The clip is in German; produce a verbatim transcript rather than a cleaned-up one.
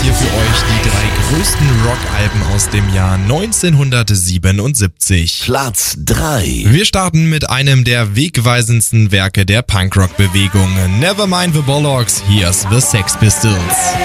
hier für euch die drei größten Rockalben aus dem Jahr neunzehnhundertsiebenundsiebzig. Platz drei. Wir starten mit einem der wegweisendsten Werke der Punkrock-Bewegung. Nevermind the Bollocks, here's the Sex Pistols.